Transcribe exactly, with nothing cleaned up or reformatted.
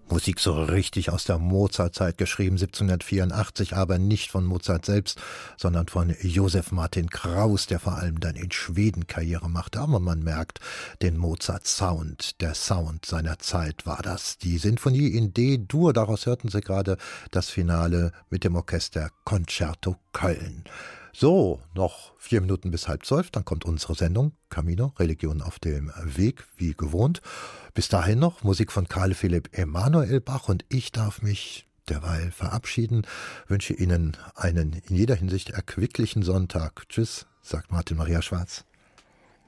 Musik so richtig aus der Mozart-Zeit, geschrieben siebzehnhundertvierundachtzig, aber nicht von Mozart selbst, sondern von Josef Martin Kraus, der vor allem dann in Schweden Karriere machte. Aber man merkt den Mozart-Sound, der Sound seiner Zeit war das. Die Sinfonie in D-Dur, daraus hörten Sie gerade das Finale mit dem Orchester Concerto Köln. So, noch vier Minuten bis halb zwölf, dann kommt unsere Sendung Camino, Religion auf dem Weg, wie gewohnt. Bis dahin noch Musik von Karl Philipp Emanuel Bach und ich darf mich derweil verabschieden, wünsche Ihnen einen in jeder Hinsicht erquicklichen Sonntag. Tschüss, sagt Martin Maria Schwarz.